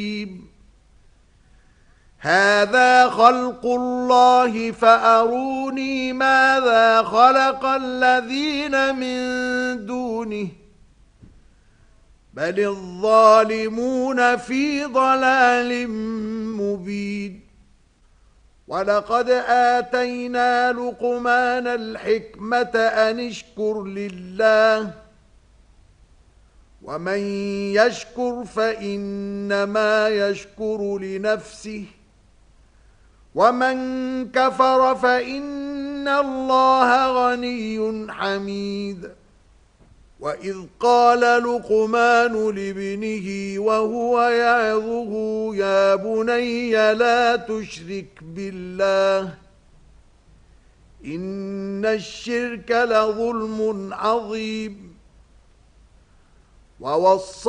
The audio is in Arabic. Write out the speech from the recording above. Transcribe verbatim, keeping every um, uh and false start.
هذا خلق الله فأروني ماذا خلق الذين من دونه بل الظالمون في ضلال مبين ولقد آتينا لقمان الحكمة أن اشكر لله ومن يشكر فإنما يشكر لنفسه ومن كفر فإن الله غني حميد وإذ قال لقمان لابنه وهو يعظه يا بني لا تشرك بالله إن الشرك لظلم عظيم ووصى